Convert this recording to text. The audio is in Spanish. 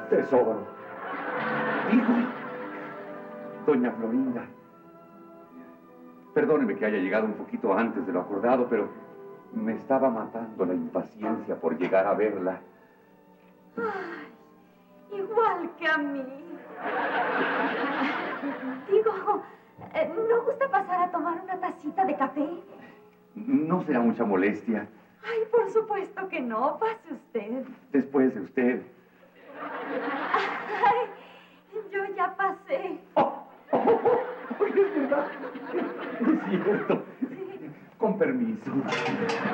Tesoro. Hijo. Doña Florinda. Perdóneme que haya llegado un poquito antes de lo acordado, pero me estaba matando la impaciencia por llegar a verla. Ay, igual que a mí. Digo, ¿no gusta pasar a tomar una tacita de café? No será mucha molestia. Ay, por supuesto que no. Pase usted. Después de usted. Ay, yo ya pasé. Es verdad. Es cierto. Sí. Con permiso.